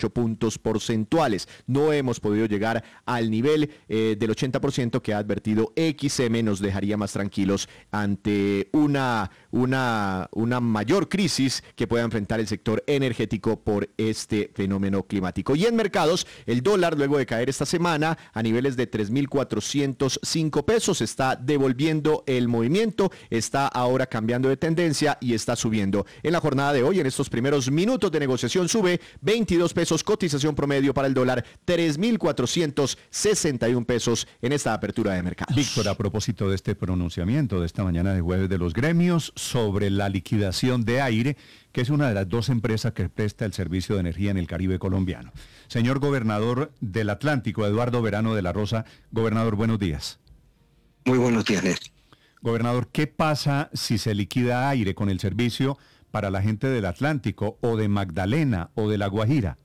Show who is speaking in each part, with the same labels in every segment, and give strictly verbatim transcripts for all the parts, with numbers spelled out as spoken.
Speaker 1: ocho puntos porcentuales. No hemos podido llegar al nivel eh, del ochenta por ciento que ha advertido X M. Nos dejaría más tranquilos ante una, una, una mayor crisis que pueda enfrentar el sector energético por este fenómeno climático. Y en mercados, el dólar, luego de caer esta semana a niveles de tres mil cuatrocientos cinco pesos, está devolviendo el movimiento, está ahora cambiando de tendencia y está subiendo. En la jornada de hoy, en estos primeros minutos de negociación, sube veintidós pesos, cotización promedio para el dólar, tres mil cuatrocientos sesenta y un pesos en esta apertura de mercados.
Speaker 2: Víctor, a propósito de este pronunciamiento de esta mañana de jueves de los gremios sobre la liquidación de Aire, que es una de las dos empresas que presta el servicio de energía en el Caribe colombiano. Señor gobernador del Atlántico, Eduardo Verano de la Rosa. Gobernador, buenos días.
Speaker 3: Muy buenos días, Néstor.
Speaker 2: Gobernador, ¿qué pasa si se liquida Aire con el servicio para la gente del Atlántico o de Magdalena o de La Guajira?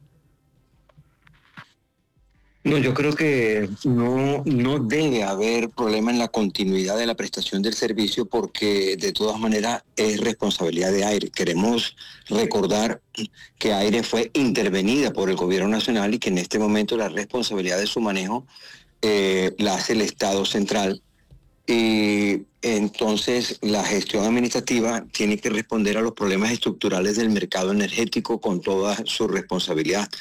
Speaker 3: No, yo creo que no, no debe haber problema en la continuidad de la prestación del servicio porque de todas maneras es responsabilidad de Aire. Queremos recordar que Aire fue intervenida por el gobierno nacional y que en este momento la responsabilidad de su manejo eh, la hace el Estado central. Y entonces la gestión administrativa tiene que responder a los problemas estructurales del mercado energético con toda su responsabilidad.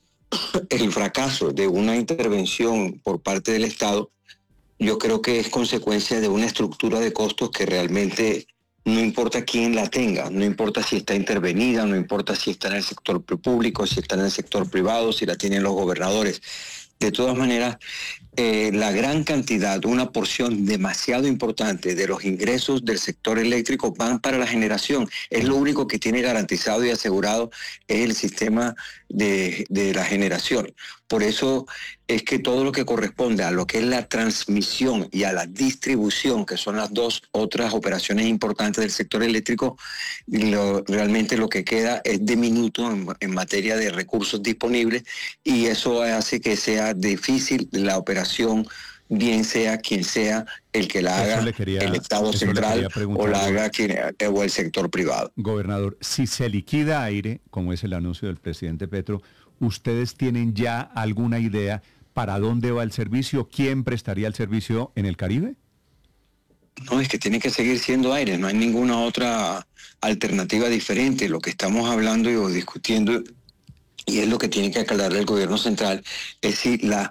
Speaker 3: El fracaso de una intervención por parte del Estado, yo creo que es consecuencia de una estructura de costos que realmente no importa quién la tenga, no importa si está intervenida, no importa si está en el sector público, si está en el sector privado, si la tienen los gobernadores. De todas maneras, eh, la gran cantidad, una porción demasiado importante de los ingresos del sector eléctrico van para la generación. Es lo único que tiene garantizado y asegurado es el sistema de, de la generación. Por eso es que todo lo que corresponde a lo que es la transmisión y a la distribución, que son las dos otras operaciones importantes del sector eléctrico, lo, realmente lo que queda es diminuto en, en materia de recursos disponibles y eso hace que sea difícil la operación, bien sea quien sea el que la haga, quería, el Estado central o la haga quien, o el sector privado.
Speaker 2: Gobernador, si se liquida Aire, como es el anuncio del presidente Petro, ¿ustedes tienen ya alguna idea para dónde va el servicio? ¿Quién prestaría el servicio en el Caribe?
Speaker 3: No, es que tiene que seguir siendo Aire, no hay ninguna otra alternativa diferente. Lo que estamos hablando y discutiendo, y es lo que tiene que aclarar el gobierno central, es si la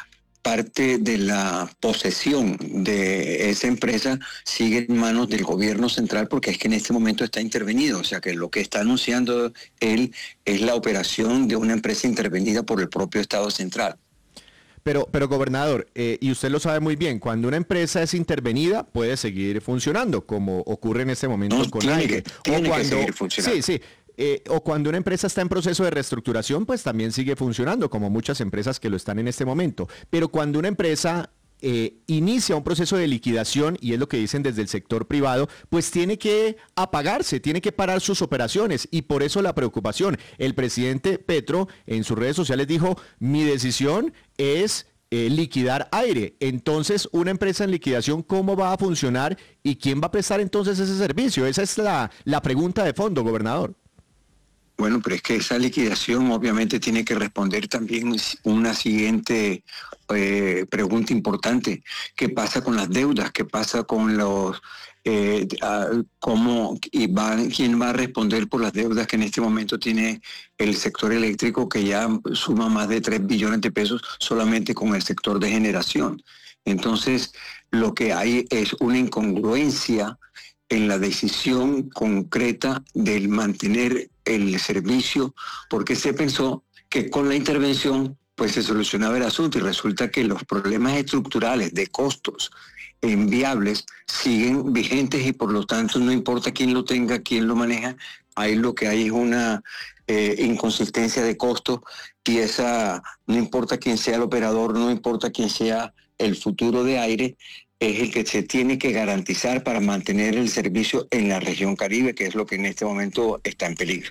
Speaker 3: parte de la posesión de esa empresa sigue en manos del gobierno central, porque es que en este momento está intervenido, o sea que lo que está anunciando él es la operación de una empresa intervenida por el propio Estado central.
Speaker 1: Pero, pero gobernador, eh, y usted lo sabe muy bien, cuando una empresa es intervenida puede seguir funcionando, como ocurre en este momento
Speaker 3: no,
Speaker 1: con
Speaker 3: tiene
Speaker 1: Aire.
Speaker 3: Que, tiene
Speaker 1: o cuando,
Speaker 3: que seguir funcionando.
Speaker 1: Sí, sí. Eh, o cuando una empresa está en proceso de reestructuración, pues también sigue funcionando, como muchas empresas que lo están en este momento. Pero cuando una empresa eh, inicia un proceso de liquidación, y es lo que dicen desde el sector privado, pues tiene que apagarse, tiene que parar sus operaciones, y por eso la preocupación. El presidente Petro en sus redes sociales dijo, mi decisión es eh, liquidar Aire. Entonces, una empresa en liquidación, ¿cómo va a funcionar y quién va a prestar entonces ese servicio? Esa es la, la pregunta de fondo, gobernador.
Speaker 3: Bueno, pero es que esa liquidación obviamente tiene que responder también una siguiente eh, pregunta importante. ¿Qué pasa con las deudas? ¿Qué pasa con los... Eh, cómo y va, quién va a responder por las deudas que en este momento tiene el sector eléctrico, que ya suma más de tres billones de pesos solamente con el sector de generación? Entonces, lo que hay es una incongruencia en la decisión concreta del mantener el servicio, porque se pensó que con la intervención pues se solucionaba el asunto, y resulta que los problemas estructurales de costos enviables siguen vigentes, y por lo tanto no importa quién lo tenga, quién lo maneja, ahí lo que hay es una eh, inconsistencia de costos, y esa, no importa quién sea el operador, no importa quién sea el futuro de Aire, es el que se tiene que garantizar para mantener el servicio en la región Caribe, que es lo que en este momento está en peligro.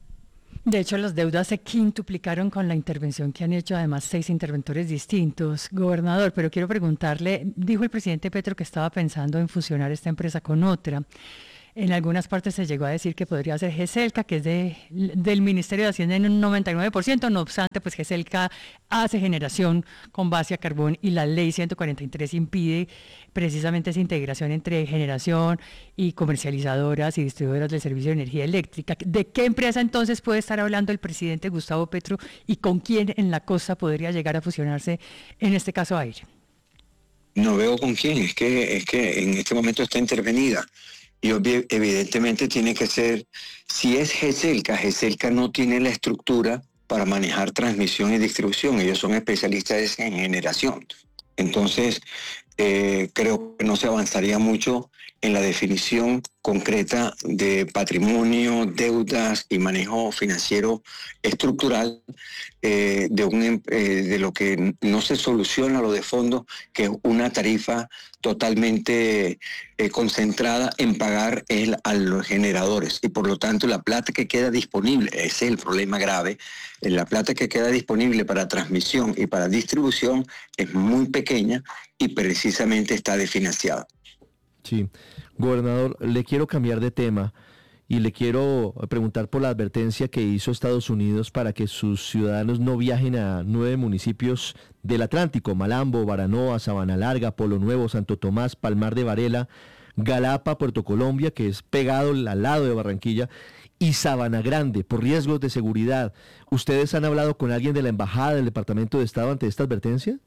Speaker 4: De hecho, las deudas se quintuplicaron con la intervención que han hecho además seis interventores distintos, gobernador. Pero quiero preguntarle, dijo el presidente Petro que estaba pensando en fusionar esta empresa con otra. En algunas partes se llegó a decir que podría ser GESELCA, que es de, del Ministerio de Hacienda en un noventa y nueve por ciento, no obstante, pues GESELCA hace generación con base a carbón y la ley ciento cuarenta y tres impide precisamente esa integración entre generación y comercializadoras y distribuidoras del servicio de energía eléctrica. ¿De qué empresa entonces puede estar hablando el presidente Gustavo Petro y con quién en la costa podría llegar a fusionarse, en este caso Aire?
Speaker 3: No veo con quién, es que, es que en este momento está intervenida. Y obvi- evidentemente tiene que ser, si es GESELCA, GESELCA no tiene la estructura para manejar transmisión y distribución, ellos son especialistas en generación. Entonces, eh, creo que no se avanzaría mucho en la definición concreta de patrimonio, deudas y manejo financiero estructural eh, de, un, eh, de lo que no se soluciona lo de fondo, que es una tarifa totalmente eh, concentrada en pagar el, a los generadores y por lo tanto la plata que queda disponible, ese es el problema grave, la plata que queda disponible para transmisión y para distribución es muy pequeña y precisamente está desfinanciada.
Speaker 5: Sí, gobernador, le quiero cambiar de tema y le quiero preguntar por la advertencia que hizo Estados Unidos para que sus ciudadanos no viajen a nueve municipios del Atlántico: Malambo, Baranoa, Sabana Larga, Polo Nuevo, Santo Tomás, Palmar de Varela, Galapa, Puerto Colombia, que es pegado al lado de Barranquilla, y Sabana Grande, por riesgos de seguridad. ¿Ustedes han hablado con alguien de la Embajada del Departamento de Estado ante esta advertencia?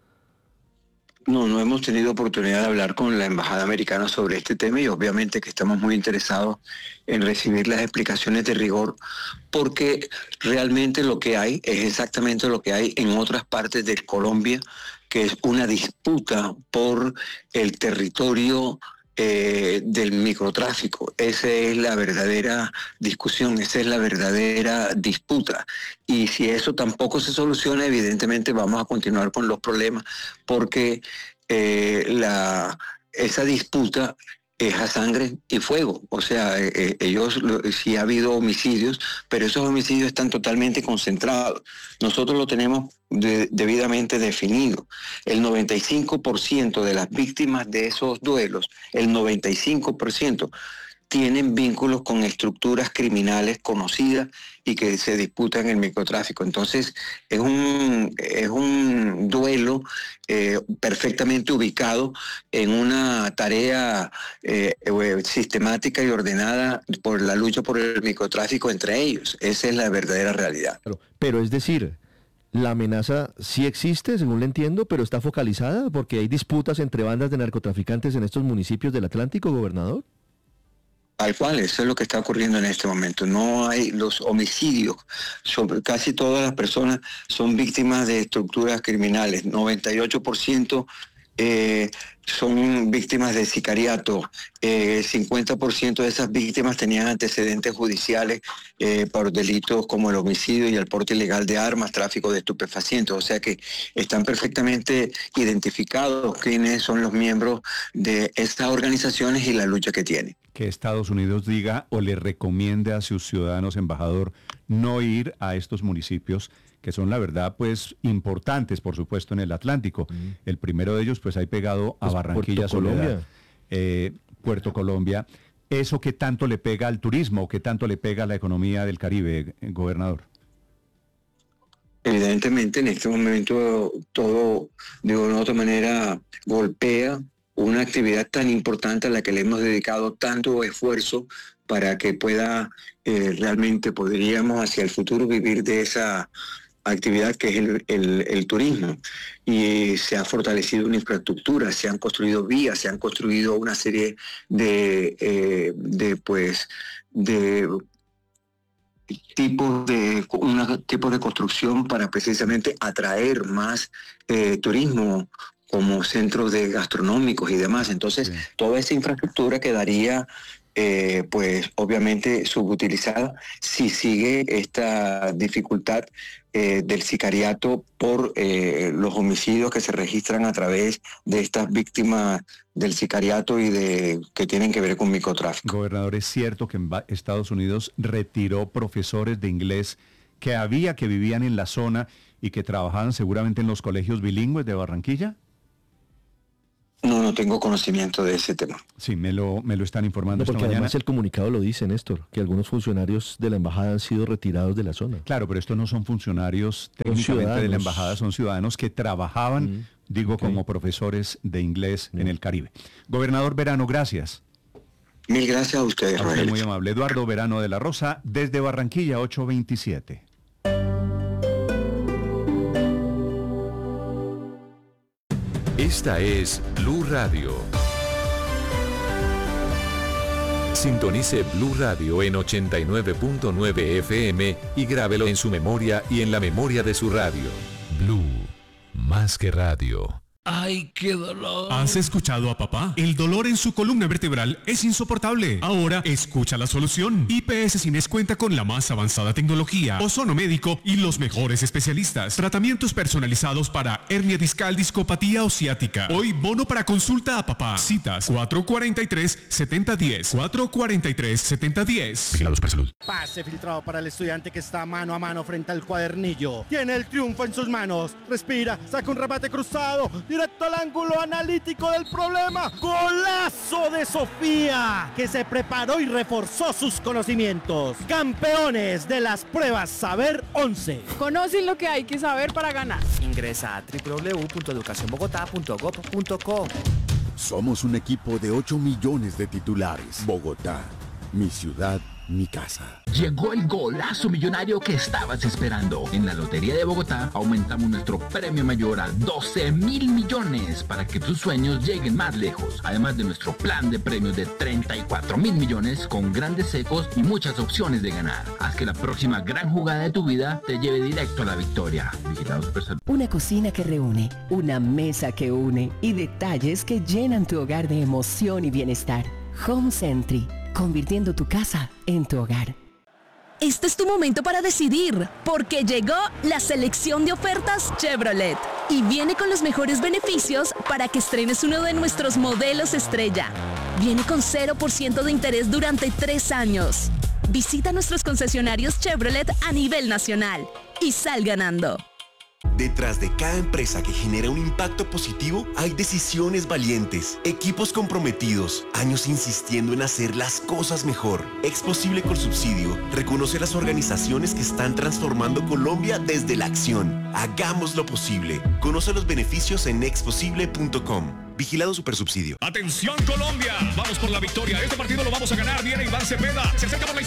Speaker 3: No, no hemos tenido oportunidad de hablar con la Embajada Americana sobre este tema y obviamente que estamos muy interesados en recibir las explicaciones de rigor porque realmente lo que hay es exactamente lo que hay en otras partes de Colombia, que es una disputa por el territorio eh, del microtráfico. Esa es la verdadera discusión, esa es la verdadera disputa. Y si eso tampoco se soluciona, evidentemente vamos a continuar con los problemas porque eh, la, esa disputa es a sangre y fuego. O sea, eh, ellos lo, sí ha habido homicidios, pero esos homicidios están totalmente concentrados. Nosotros lo tenemos de, debidamente definido. El noventa y cinco por ciento de las víctimas de esos duelos, el noventa y cinco por ciento tienen vínculos con estructuras criminales conocidas y que se disputan el microtráfico. Entonces, es un, es un duelo eh, perfectamente ubicado en una tarea eh, sistemática y ordenada por la lucha por el microtráfico entre ellos. Esa es la verdadera realidad.
Speaker 5: Pero, pero es decir, la amenaza sí existe, según le entiendo, pero está focalizada porque hay disputas entre bandas de narcotraficantes en estos municipios del Atlántico, gobernador.
Speaker 3: Tal cual, eso es lo que está ocurriendo en este momento. No hay los homicidios, sobre, casi todas las personas son víctimas de estructuras criminales, noventa y ocho por ciento eh, son víctimas de sicariato, eh, cincuenta por ciento de esas víctimas tenían antecedentes judiciales eh, por delitos como el homicidio y el porte ilegal de armas, tráfico de estupefacientes, o sea que están perfectamente identificados quiénes son los miembros de estas organizaciones y la lucha que tienen.
Speaker 2: Que Estados Unidos diga o le recomiende a sus ciudadanos, embajador, no ir a estos municipios que son, la verdad, pues importantes, por supuesto, en el Atlántico. Mm. El primero de ellos, pues, hay pegado a pues Barranquilla,
Speaker 5: Puerto
Speaker 2: Soledad,
Speaker 5: Colombia.
Speaker 2: Eh, Puerto Colombia. ¿Eso qué tanto le pega al turismo, qué tanto le pega a la economía del Caribe, gobernador?
Speaker 3: Evidentemente, en este momento, todo, de una u otra manera, golpea una actividad tan importante a la que le hemos dedicado tanto esfuerzo para que pueda, eh, realmente podríamos hacia el futuro vivir de esa actividad que es el, el, el turismo. Y se ha fortalecido una infraestructura, se han construido vías, se han construido una serie de, eh, de pues, de tipos de, una, tipos de construcción para precisamente atraer más eh, turismo, como centros de gastronómicos y demás. Entonces, sí, toda esa infraestructura quedaría, eh, pues, obviamente subutilizada si sigue esta dificultad eh, del sicariato por eh, los homicidios que se registran a través de estas víctimas del sicariato y de que tienen que ver con microtráfico.
Speaker 2: Gobernador, ¿es cierto que en Estados Unidos retiró profesores de inglés que había, que vivían en la zona y que trabajaban seguramente en los colegios bilingües de Barranquilla?
Speaker 3: No, no tengo conocimiento de ese tema.
Speaker 2: Sí, me lo, me lo están informando
Speaker 5: No, porque
Speaker 2: esta mañana.
Speaker 5: además el comunicado lo dice, Néstor, que algunos funcionarios de la embajada han sido retirados de la zona.
Speaker 2: Claro, pero estos no son funcionarios técnicamente de la
Speaker 5: ciudadanos.
Speaker 2: embajada, son ciudadanos que trabajaban,
Speaker 5: Mm,
Speaker 2: digo,
Speaker 5: ok.
Speaker 2: como profesores de inglés
Speaker 5: Mm.
Speaker 2: en el Caribe. Gobernador Verano, gracias.
Speaker 3: Mil gracias a ustedes,
Speaker 2: A usted
Speaker 3: Rogelio.
Speaker 2: muy amable. Eduardo Verano de la Rosa, desde Barranquilla, ocho veintisiete.
Speaker 6: Esta es Blue Radio. Sintonice Blue Radio en ochenta y nueve punto nueve F M y grábelo en su memoria y en la memoria de su radio. Blue, más que radio.
Speaker 7: ¡Ay, qué dolor!
Speaker 8: ¿Has escuchado a papá? El dolor en su columna vertebral es insoportable. Ahora escucha la solución. I P S Cines cuenta con la más avanzada tecnología, ozono médico y los mejores especialistas. Tratamientos personalizados para hernia discal, discopatía o ciática. Hoy bono para consulta a papá. Citas cuatro cuatro tres, siete cero uno cero. cuatro cuatro tres, siete cero uno cero.
Speaker 7: Vigilados para salud.
Speaker 9: Pase filtrado para el estudiante que está mano a mano frente al cuadernillo. Tiene el triunfo en sus manos. Respira, saca un remate cruzado. Directo al ángulo analítico del problema. ¡Golazo de Sofía! Que se preparó y reforzó sus conocimientos. Campeones de las pruebas Saber once.
Speaker 10: Conocen lo que hay que saber para ganar.
Speaker 11: Ingresa a doble u doble u doble u punto educación bogotá punto gob punto co.
Speaker 12: Somos un equipo de ocho millones de titulares. Bogotá, mi ciudad, mi casa.
Speaker 7: Llegó el golazo millonario que estabas esperando. En la Lotería de Bogotá aumentamos nuestro premio mayor a doce mil millones para que tus sueños lleguen más lejos. Además de nuestro plan de premios de treinta y cuatro mil millones con grandes secos y muchas opciones de ganar. Haz que la próxima gran jugada de tu vida te lleve directo a la victoria. Vigilados por salud.
Speaker 13: Una cocina que reúne, una mesa que une y detalles que llenan tu hogar de emoción y bienestar. Home Sentry, convirtiendo tu casa en tu hogar.
Speaker 14: Este es tu momento para decidir, porque llegó la selección de ofertas Chevrolet y viene con los mejores beneficios para que estrenes uno de nuestros modelos estrella. Viene con cero por ciento de interés durante tres años. Visita nuestros concesionarios Chevrolet a nivel nacional y sal ganando.
Speaker 15: Detrás de cada empresa que genera un impacto positivo hay decisiones valientes, equipos comprometidos, años insistiendo en hacer las cosas mejor. Exposible con subsidio reconoce las organizaciones que están transformando Colombia desde la acción. Hagamos lo posible. Conoce los beneficios en exposible punto com. Vigilado Supersubsidio.
Speaker 8: ¡Atención, Colombia! Vamos por la victoria. Este partido lo vamos a ganar. Viene Iván Cepeda. Se acerca por la